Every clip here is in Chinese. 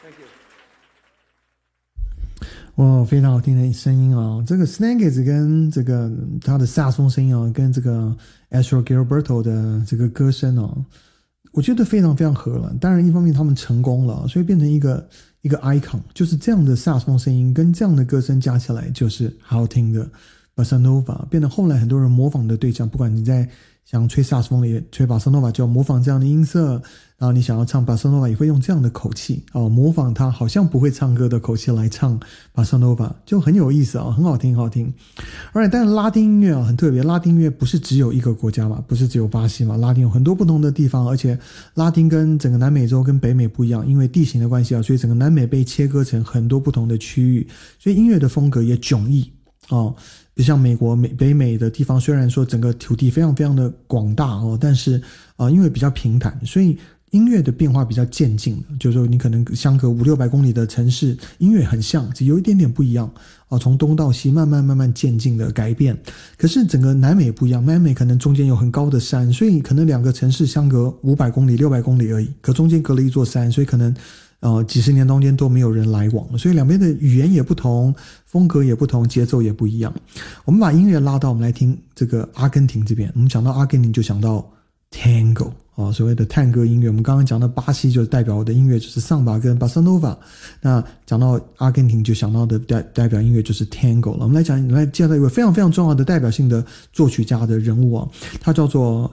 哇，非常好听的声音啊！这个 Snagits 跟这个他的萨克斯风声音啊，跟这个 Astro Gilberto 的这个歌声啊，我觉得非常非常合了。当然，一方面他们成功了，所以变成一个 icon， 就是这样的萨克斯风声音跟这样的歌声加起来，就是好听的 Bossa Nova， 变得后来很多人模仿的对象，不管你在想吹萨克斯风的也吹 Bossa Nova， 就要模仿这样的音色，然后你想要唱 Bossa Nova 也会用这样的口气模仿他好像不会唱歌的口气来唱 Bossa Nova， 就很有意思很好听很好听。Alright， 但是拉丁音乐很特别，拉丁音乐不是只有一个国家嘛，不是只有巴西嘛，拉丁有很多不同的地方，而且拉丁跟整个南美洲跟北美不一样，因为地形的关系所以整个南美被切割成很多不同的区域，所以音乐的风格也迥异不像美国北美的地方，虽然说整个土地非常非常的广大但是因为比较平坦，所以音乐的变化比较渐进的，就是说你可能相隔500-600公里的城市，音乐很像，只有一点点不一样从东到西慢慢渐进的改变。可是整个南美不一样，南美可能中间有很高的山，所以可能两个城市相隔500公里600公里而已，可中间隔了一座山，所以可能几十年中间都没有人来往，所以两边的语言也不同，风格也不同，节奏也不一样。我们把音乐拉到我们来听这个阿根廷这边，我们讲到阿根廷就想到 Tango所谓的探戈音乐。我们刚刚讲到巴西就代表的音乐就是桑巴跟巴萨诺瓦，那讲到阿根廷就想到的代表音乐就是 Tango 了。我们来介绍一位非常非常重要的代表性的作曲家的人物他叫做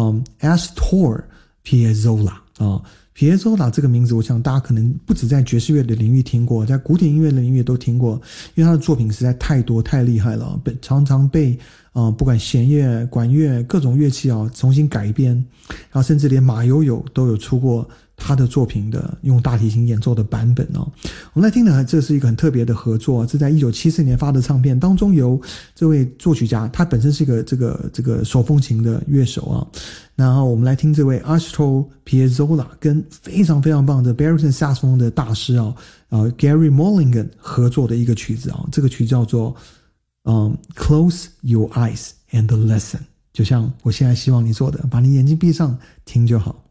Astor Piazzolla Piazzolla 这个名字我想大家可能不止在爵士乐的领域听过，在古典音乐的领域都听过，因为他的作品实在太多太厉害了，常常被不管弦乐管乐各种乐器重新改编，然后甚至连马友友都有出过他的作品的用大提琴演奏的版本我们来听的这是一个很特别的合作，这在1974年发的唱片当中，由这位作曲家他本身是一个这个手风琴的乐手然后我们来听这位 Astor Piazzolla 跟非常非常棒的 baritone 萨克斯风的大师Gary Mulligan 合作的一个曲子这个曲叫做Close Your Eyes and Listen， 就像我现在希望你做的，把你眼睛闭上听就好。